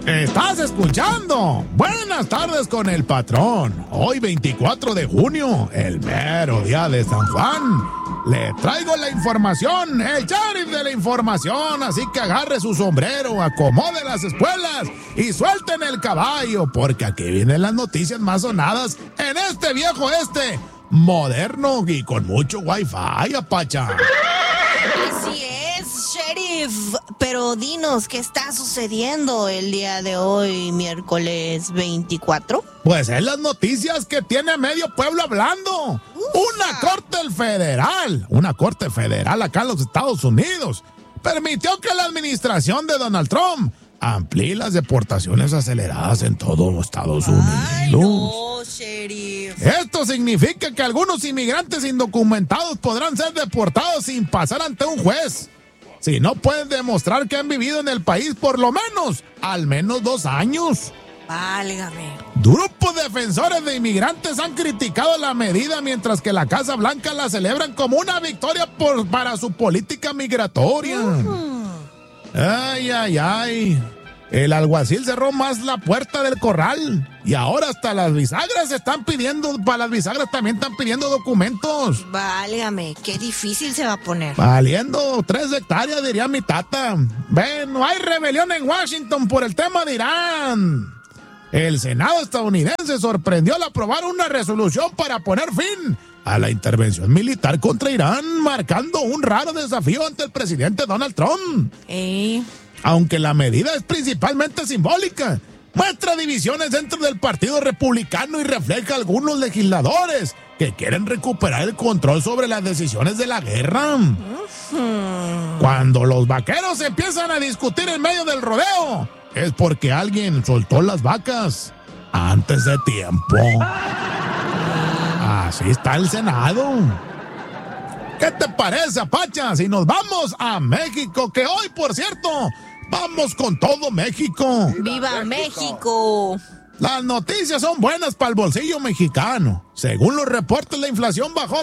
Estás escuchando Buenas tardes con el patrón. Hoy 24 de junio, el mero día de San Juan. Le traigo la información, el sheriff de la información. Así que agarre su sombrero, acomode las espuelas y suelten el caballo, porque aquí vienen las noticias más sonadas en este viejo moderno y con mucho wifi, apacha. Así es, sheriff. Pero dinos, ¿qué está sucediendo el día de hoy, miércoles 24? Pues es las noticias que tiene medio pueblo hablando. Una corte federal acá en los Estados Unidos permitió que la administración de Donald Trump amplíe las deportaciones aceleradas en todo Estados Unidos. Ay, no, sheriff. Esto significa que algunos inmigrantes indocumentados podrán ser deportados sin pasar ante un juez, si no pueden demostrar que han vivido en el país por lo menos, al menos 2 años. Válgame. Grupos defensores de inmigrantes han criticado la medida, mientras que la Casa Blanca la celebran como una victoria para su política migratoria. Ay. El alguacil cerró más la puerta del corral y ahora hasta las bisagras para las bisagras también están pidiendo documentos. Válgame, qué difícil se va a poner. Valiendo 3 hectáreas, diría mi tata. No hay rebelión en Washington por el tema de Irán. El Senado estadounidense sorprendió al aprobar una resolución para poner fin a la intervención militar contra Irán, marcando un raro desafío ante el presidente Donald Trump. Aunque la medida es principalmente simbólica, muestra divisiones dentro del Partido Republicano y refleja a algunos legisladores que quieren recuperar el control sobre las decisiones de la guerra. Cuando los vaqueros empiezan a discutir en medio del rodeo, es porque alguien soltó las vacas antes de tiempo. Así está el Senado. ¿Qué te parece, Apacha, si nos vamos a México? Que hoy, por cierto, vamos con todo México. ¡Viva México! Las noticias son buenas para el bolsillo mexicano. Según los reportes, la inflación bajó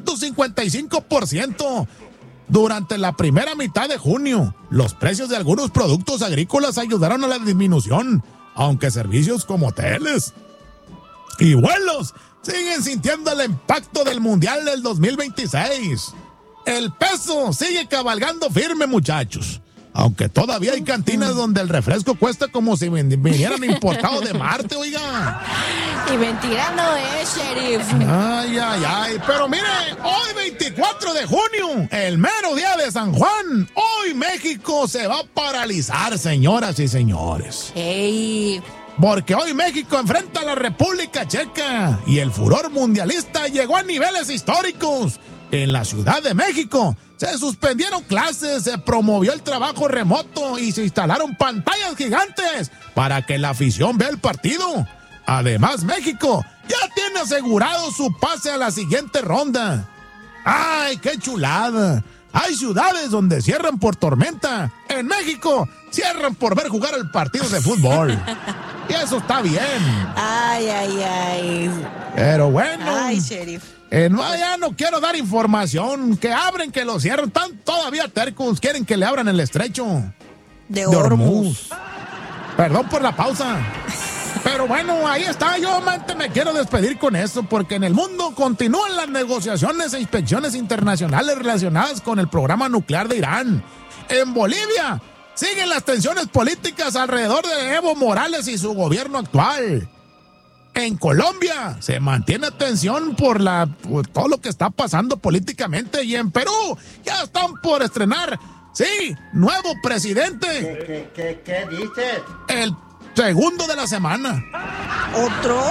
3.55%. Durante la primera mitad de junio, los precios de algunos productos agrícolas ayudaron a la disminución, aunque servicios como hoteles y vuelos siguen sintiendo el impacto del Mundial del 2026. El peso sigue cabalgando firme, muchachos. Aunque todavía hay cantinas donde el refresco cuesta como si vinieran importados de Marte, oiga. Y mentira no es, sheriff. Ay. Pero mire, hoy 24 de junio, el mero día de San Juan, hoy México se va a paralizar, señoras y señores. Porque hoy México enfrenta a la República Checa y el furor mundialista llegó a niveles históricos. En la Ciudad de México se suspendieron clases, se promovió el trabajo remoto y se instalaron pantallas gigantes para que la afición vea el partido. Además, México ya tiene asegurado su pase a la siguiente ronda. ¡Ay, qué chulada! Hay ciudades donde cierran por tormenta. En México cierran por ver jugar el partido de fútbol. Y eso está bien. Ay. Pero bueno. Ay, sheriff. Ya no quiero dar información. Que abren, que lo cierran. Están todavía tercos. Quieren que le abran el estrecho de Hormuz. Perdón por la pausa. Pero bueno, ahí está. Yo me quiero despedir con eso, porque en el mundo continúan las negociaciones e inspecciones internacionales relacionadas con el programa nuclear de Irán. En Bolivia siguen las tensiones políticas alrededor de Evo Morales y su gobierno actual. En Colombia se mantiene tensión por todo lo que está pasando políticamente, y en Perú ya están por estrenar, nuevo presidente. ¿Qué dices? El segundo de la semana. ¿Otro?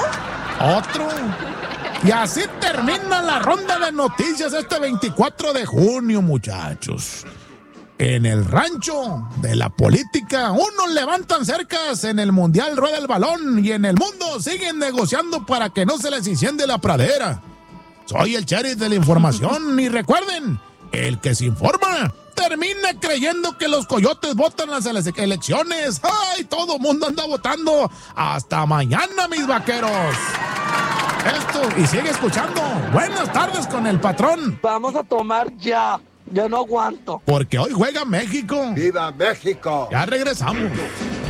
Y así termina la ronda de noticias este 24 de junio, muchachos. En el rancho de la política, unos levantan cercas, en el mundial rueda el balón y en el mundo siguen negociando para que no se les incendies la pradera. Soy el sheriff de la información y recuerden, el que se informa termina creyendo que los coyotes votan las elecciones. ¡Ay! Todo mundo anda votando. Hasta mañana, mis vaqueros. Y sigue escuchando Buenas tardes con el patrón. Vamos a tomar ya. Yo no aguanto. Porque hoy juega México. ¡Viva México! Ya regresamos.